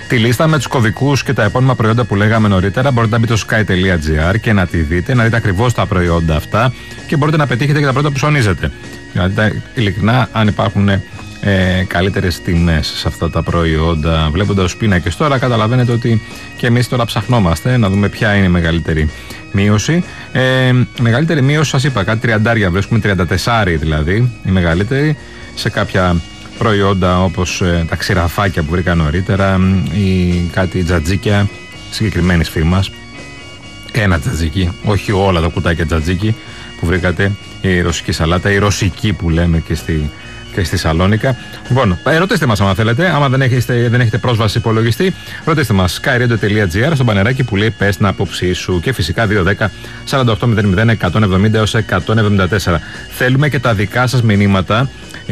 Τη λίστα με τους κωδικούς και τα επώνυμα προϊόντα που λέγαμε νωρίτερα μπορείτε να μπείτε στο sky.gr και να τη δείτε, να δείτε ακριβώς τα προϊόντα αυτά και μπορείτε να πετύχετε και τα προϊόντα που ψωνίζετε. Δηλαδή, ειλικρινά, αν υπάρχουν καλύτερες τιμές σε αυτά τα προϊόντα. Βλέποντας τους πίνακες τώρα, καταλαβαίνετε ότι και εμείς τώρα ψαχνόμαστε να δούμε ποια είναι η μεγαλύτερη μείωση. Μεγαλύτερη μείωση, σας είπα, κάτι 30 βρίσκουμε, 34 δηλαδή η μεγαλύτερη σε κάποια προϊόντα όπως τα ξηραφάκια που βρήκα νωρίτερα ή κάτι τζατζίκια συγκεκριμένης φίρμας. Ένα τζατζίκι, όχι όλα τα κουτάκια τζατζίκι που βρήκατε, η ρωσική σαλάτα, η ρωσική που λέμε και στη Σαλόνικα. Λοιπόν, ρωτήστε μας άμα θέλετε. Άμα δεν έχετε πρόσβαση σε υπολογιστή, ρωτήστε μας skyradio.gr στο μπανεράκι που λέει πες την άποψή σου. Και φυσικά 210 4800 170 έως 174. Θέλουμε και τα δικά σας μηνύματα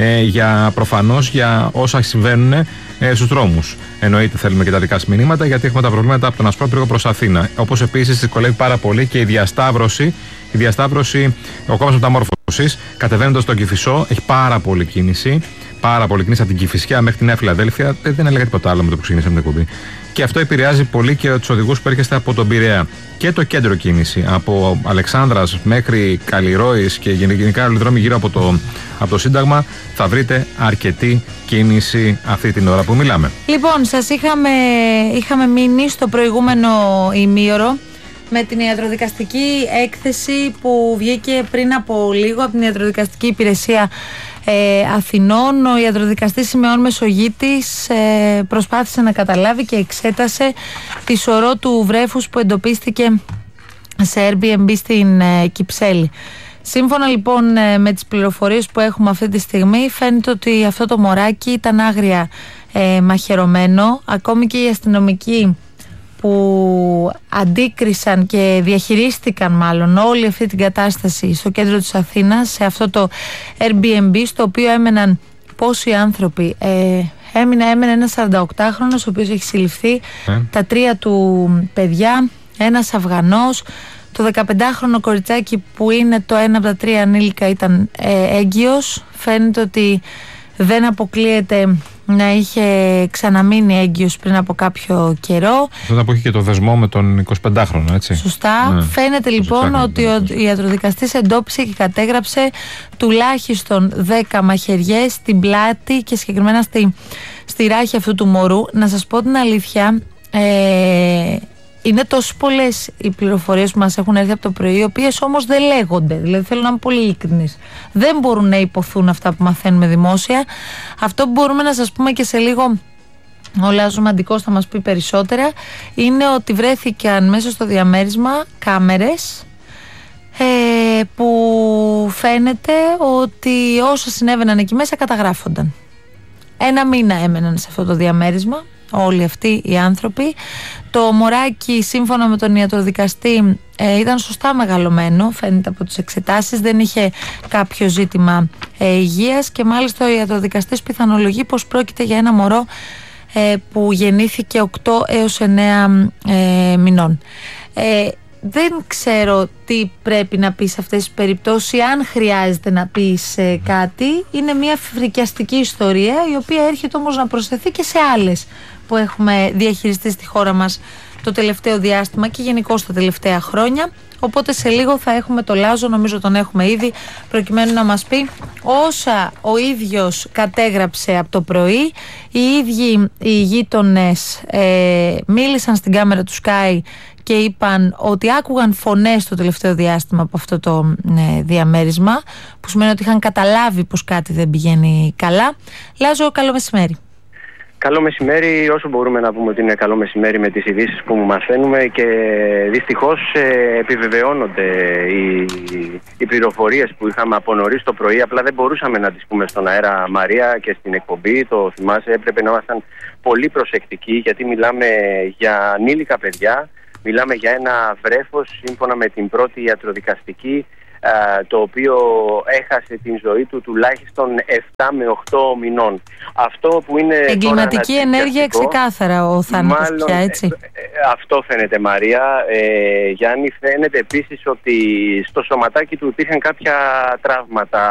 προφανώς για όσα συμβαίνουν στους δρόμους. Εννοείται θέλουμε και τα δικά σας μηνύματα, γιατί έχουμε τα προβλήματα από τον Ασπρόπυργο προς Αθήνα. Όπως επίσης δυσκολεύει πάρα πολύ και η διασταύρωση, ο κόμμας μεταμόρφωσης, κατεβαίνοντας στον Κηφισό, έχει πάρα πολλή κίνηση. Πάρα πολύ κίνηση από την Κηφισιά μέχρι τη Νέα Φιλαδέλφια. Δεν έλεγα τίποτα άλλο με το που ξεκινήσαμε την εκπομπή. Και αυτό επηρεάζει πολύ και τους οδηγούς που έρχεστε από τον Πειραιά. Και το κέντρο κίνηση, από Αλεξάνδρας μέχρι Καλλιρόης και γενικά όλοι οι δρόμοι γύρω από το Σύνταγμα, θα βρείτε αρκετή κίνηση αυτή την ώρα που μιλάμε. Λοιπόν, σας είχαμε μείνει στο προηγούμενο ημίωρο με την ιατροδικαστική έκθεση που βγήκε πριν από λίγο από την Ιατροδικαστική Υπηρεσία Αθηνών. Ο ιατροδικαστής Σιμεών Μεσογείτης προσπάθησε να καταλάβει και εξέτασε τη σωρό του βρέφους που εντοπίστηκε σε Airbnb στην Κυψέλη. Σύμφωνα λοιπόν με τις πληροφορίες που έχουμε αυτή τη στιγμή, φαίνεται ότι αυτό το μωράκι ήταν άγρια μαχαιρωμένο. Ακόμη και οι αστυνομικοί που αντίκρισαν και διαχειρίστηκαν μάλλον όλη αυτή την κατάσταση στο κέντρο της Αθήνας, σε αυτό το Airbnb στο οποίο έμεναν πόσοι άνθρωποι, έμενε ένας 48χρονος ο οποίος έχει συλληφθεί, τα 3 του παιδιά, ένας Αφγανός, το 15χρονο κοριτσάκι που είναι το ένα από τα 3 ανήλικα ήταν έγκυος. Φαίνεται ότι δεν αποκλείεται να είχε ξαναμείνει έγκυος πριν από κάποιο καιρό. Αυτό που είχε και το δεσμό με τον 25χρονο, έτσι. Σωστά. Ναι. Φαίνεται λοιπόν ότι ο ιατροδικαστής εντόπισε και κατέγραψε τουλάχιστον 10 μαχαιριές στην πλάτη και συγκεκριμένα στη ράχη αυτού του μωρού. Να σας πω την αλήθεια, είναι τόσο πολλές οι πληροφορίες που μας έχουν έρθει από το πρωί, οι οποίες όμως δεν λέγονται. Δηλαδή θέλω να είμαι πολύ ειλικρινής. Δεν μπορούν να υποθούν αυτά που μαθαίνουμε δημόσια. Αυτό που μπορούμε να σας πούμε και σε λίγο, ο Λάζος Μαντικός θα μας πει περισσότερα, είναι ότι βρέθηκαν μέσα στο διαμέρισμα κάμερες που φαίνεται ότι όσα συνέβαιναν εκεί μέσα καταγράφονταν. 1 μήνα έμεναν σε αυτό το διαμέρισμα όλοι αυτοί οι άνθρωποι. Το μωράκι, σύμφωνα με τον ιατροδικαστή, ήταν σωστά μεγαλωμένο, φαίνεται από τις εξετάσεις, δεν είχε κάποιο ζήτημα υγείας και μάλιστα ο ιατροδικαστής πιθανολογεί πως πρόκειται για ένα μωρό που γεννήθηκε 8 έως 9 μηνών. Δεν ξέρω τι πρέπει να πεις σε αυτές τις περιπτώσεις, αν χρειάζεται να πεις κάτι. Είναι μια φρικιαστική ιστορία, η οποία έρχεται όμως να προσθεθεί και σε άλλες που έχουμε διαχειριστεί στη χώρα μας το τελευταίο διάστημα και γενικώς τα τελευταία χρόνια. Οπότε σε λίγο θα έχουμε το Λάζο, νομίζω τον έχουμε ήδη, προκειμένου να μας πει όσα ο ίδιος κατέγραψε από το πρωί. Οι ίδιοι οι γείτονες μίλησαν στην κάμερα του Sky και είπαν ότι άκουγαν φωνές το τελευταίο διάστημα από αυτό το διαμέρισμα, που σημαίνει ότι είχαν καταλάβει πως κάτι δεν πηγαίνει καλά. Λάζο, καλό μεσημέρι. Καλό μεσημέρι, όσο μπορούμε να πούμε ότι είναι καλό μεσημέρι με τις ειδήσεις που μαθαίνουμε, και δυστυχώς επιβεβαιώνονται οι πληροφορίες που είχαμε από νωρίς το πρωί. Απλά δεν μπορούσαμε να τις πούμε στον αέρα, Μαρία, και στην εκπομπή. Το θυμάσαι, έπρεπε να ήμασταν πολύ προσεκτικοί, γιατί μιλάμε για ανήλικα παιδιά. Μιλάμε για ένα βρέφος, σύμφωνα με την πρώτη ιατροδικαστική, το οποίο έχασε την ζωή του τουλάχιστον 7 με 8 μηνών. Αυτό που είναι εγκληματική ενέργεια, ξεκάθαρα ο θάνατος πια, έτσι. Αυτό φαίνεται, Μαρία. Γιάννη, φαίνεται επίσης ότι στο σωματάκι του υπήρχαν κάποια τραύματα